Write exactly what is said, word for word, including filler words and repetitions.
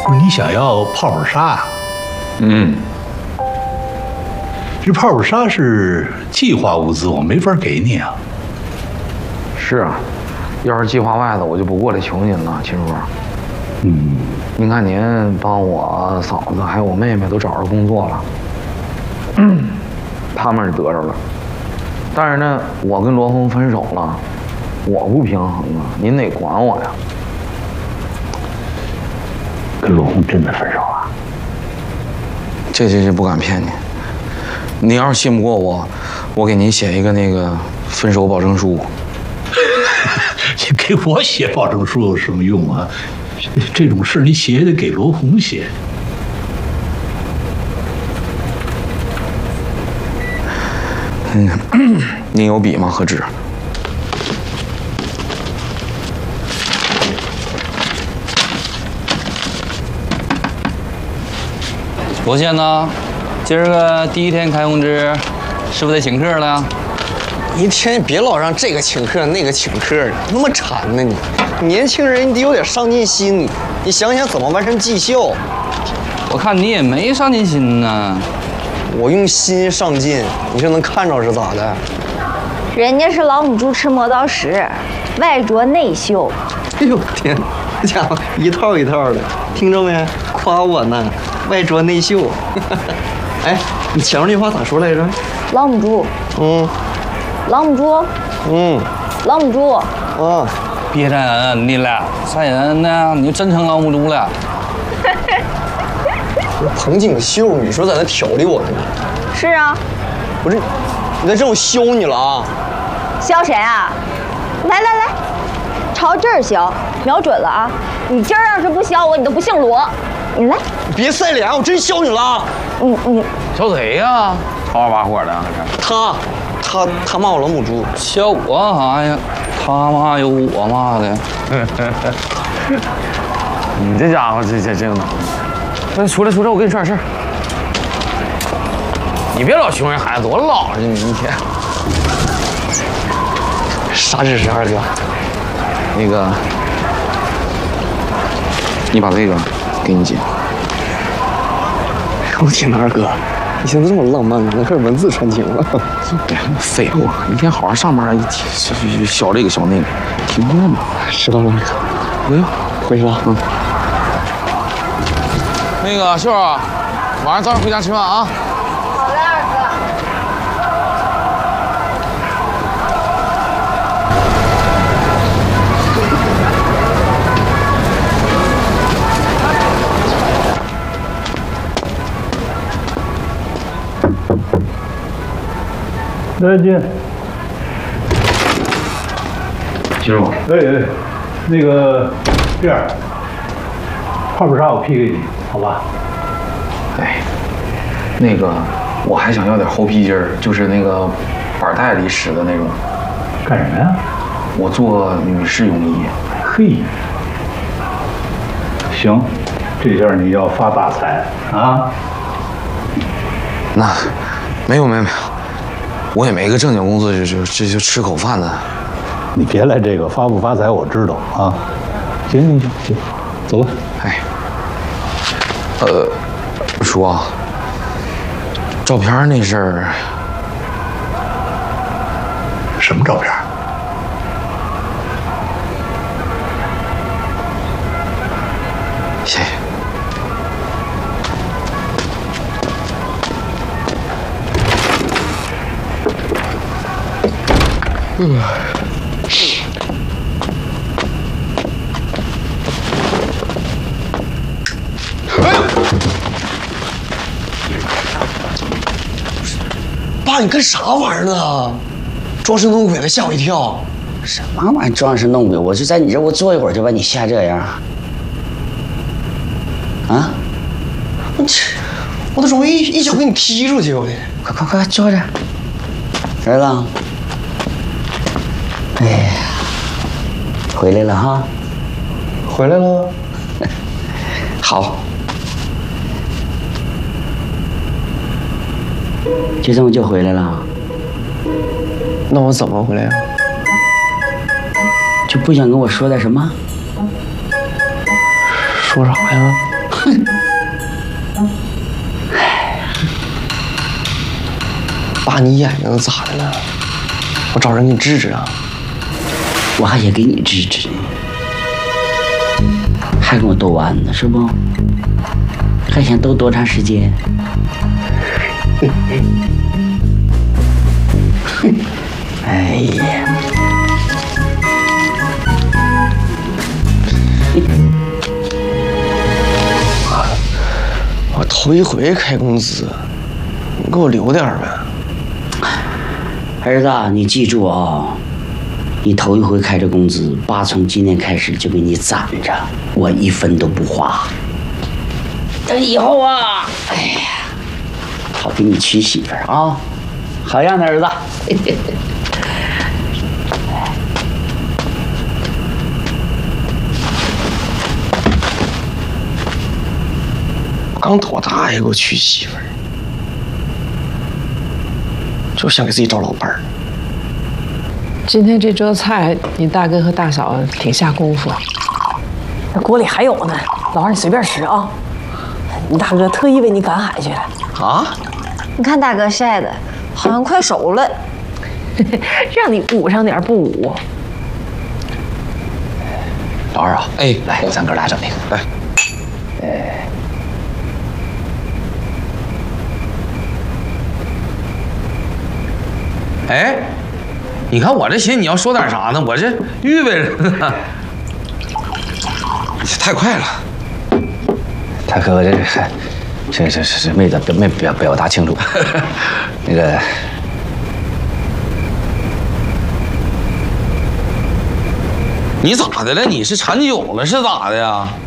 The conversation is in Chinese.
不是你想要泡泡纱啊？ 嗯， 这泡泡纱是计划物资，我没法给你啊。 是啊，要是计划外的，我就不过来求您了，秦叔。 嗯， 您看您帮我嫂子还有我妹妹都找着工作了，嗯，他们是得着了，但是呢，我跟罗红分手了，我不平衡啊，您得管我呀。 跟罗红真的分手了？ 这这这不敢骗你，您要是信不过我，我给您写一个那个分手保证书。 你给我写保证书有什么用啊？这种事你写也得给罗红写。 嗯，您有笔吗？和纸？ 罗先呢？今儿个第一天开工资，是不是得请客了呀？ 一天别老让这个请客那个请客的，那么馋呢你！年轻人你得有点上进心，你想想怎么完成绩效。 我看你也没上进心呢。 我用心上进，你就能看着是咋的？ 人家是老母猪吃磨刀石，外拙内秀。 哎呦天，这家伙一套一套的，听着没？夸我呢，外拙内秀。哎，你前面那话咋说来着？ 老母猪。 嗯。 老母猪。 嗯。 老母猪。 啊。 别再恩你了，啥人呢？你就真成老母猪了。 彭锦绣，你说在那挑理我呢你？ 是啊。 不是，你在这我削你了啊！ 削谁啊？来来来，朝这儿削，瞄准了啊！你今儿要是不削我，你都不姓罗。你来。 别塞脸，我真削你了。 你你削谁呀？吵吵把火的， 他，他他骂我老母猪。 削我啥呀？他骂有我骂的。 你这家伙这这这，那出来出来，我跟你说点事儿。你别老熊人孩子，多老实你一天。 啥指示，二哥？ 那个，你把这个给你姐。 我天哪，二哥，你现在这么浪漫，能开始文字传情了？ 别废话，一天好好上班，一小这个小那个，听话嘛。 知道了，二哥。 哎呦， 回去了。嗯。 那个秀儿，晚上早点回家吃饭啊。 好嘞，二哥。 来进。 金叔。 哎哎，那个这样，泡泡纱我批给你，好吧？ 哎，那个我还想要点猴皮筋儿，就是那个板带里使的那种。 干什么呀？ 我做女士泳衣。 嘿，行，这下你要发大财啊！ 那没有没有没有，我也没个正经工作，就就这就吃口饭的。 你别来这个发不发财我知道啊。行行行行，走吧。 哎，呃，叔啊，照片那事儿， 什么照片？ 谢谢。嗯。 爸，你干啥玩意儿呢？装神弄鬼的，吓我一跳。 什么玩意儿装神弄鬼？我就在你这，我坐一会儿就把你吓这样。啊！ 我这，我都准备一一脚给你踢出去，我得。 快快快，坐着。儿子。哎呀，回来了哈。 回来了。 好。就这么就回来了？ 那我怎么回来呀？ 就不想跟我说点什么？ 说啥呀？ 爸，你眼睛咋的了？我找人给你治治啊。 我还想给你治治，还跟我斗完呢，是不？还想斗多长时间？哎呀！ 我头一回开工资，你给我留点呗。 儿子，你记住啊，你头一回开这工资，爸从今天开始就给你攒着，我一分都不花。等以后啊，哎呀，好给你娶媳妇儿啊，好样的，儿子。 刚多大呀，给我娶媳妇儿，就想给自己找老伴儿。 今天这桌菜，你大哥和大嫂挺下功夫。 那锅里还有呢，老二你随便吃啊。你大哥特意为你赶海去了啊！ 你看大哥晒的，好像快熟了。 让你捂上点不捂。 老二啊，哎，来，咱哥俩整那个，来，哎。 哎，你看我这寻思你要说点啥呢？我这预备着呢。太快了， 大哥，这还这这这这妹子没表表达清楚。那个， 你咋的了？你是馋酒了是咋的呀？